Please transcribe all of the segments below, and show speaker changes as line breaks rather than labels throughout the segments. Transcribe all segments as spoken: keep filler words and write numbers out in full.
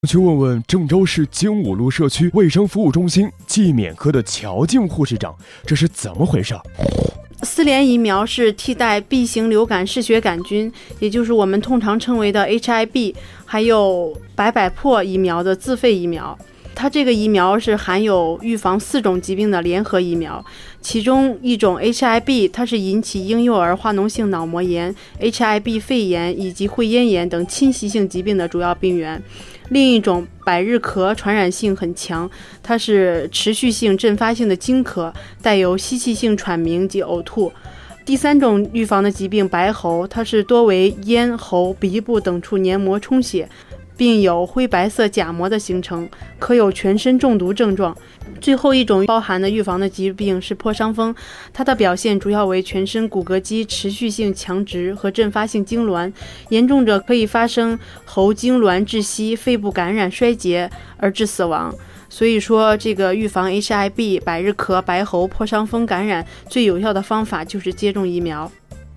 去问问郑州市精武路社区卫生服务中心季免科的乔静护士长，这是怎么回事？
四联疫苗是替代 B 型流感嗜血杆菌，也就是我们通常称为的 H I V， 还有白百破疫苗的自费疫苗。它这个疫苗是含有预防四种疾病的联合疫苗，其中一种 H I V 它是引起婴幼儿化脓性脑膜炎、H I V 肺炎以及会咽炎等侵袭性疾病的主要病源。另一种百日咳传染性很强，它是持续性阵发性的惊咳，带有吸气性喘鸣及呕吐。第三种预防的疾病白喉，它是多为咽、喉、鼻部等处黏膜充血，并有灰白色假膜的形成，可有全身中毒症状。最后一种包含的预防的疾病是破伤风，它的表现主要为全身骨骼肌持续性强直和阵发性痉挛，严重者可以发生喉痉挛窒息、肺部感染衰竭而致死亡。所以说，这个预防 H I V、百日咳、白喉、破伤风感染最有效的方法就是接种疫苗。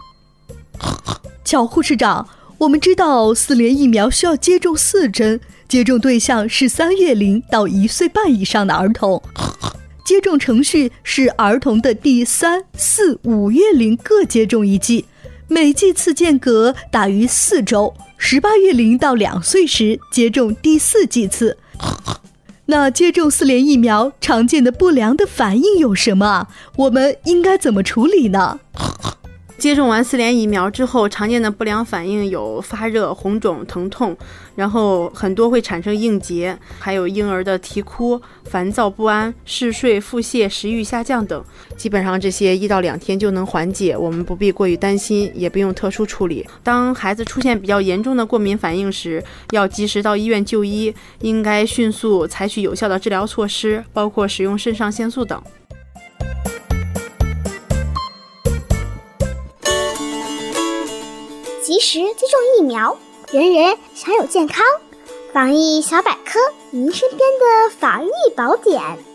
乔护士长，我们知道四联疫苗需要接种四针，接种对象是三月龄到一岁半以上的儿童。接种程序是儿童的第三、四、五月龄各接种一剂，每剂次间隔大于四周。十八月龄到两岁时接种第四剂次。那接种四联疫苗常见的不良的反应有什么？我们应该怎么处理呢？
接种完四联疫苗之后，常见的不良反应有发热、红肿、疼痛，然后很多会产生硬结，还有婴儿的啼哭、烦躁不安、嗜睡、腹泻、食欲下降等。基本上这些一到两天就能缓解，我们不必过于担心，也不用特殊处理。当孩子出现比较严重的过敏反应时，要及时到医院就医，应该迅速采取有效的治疗措施，包括使用肾上腺素等。
及时接种疫苗，人人享有健康。防疫小百科，您身边的防疫宝典。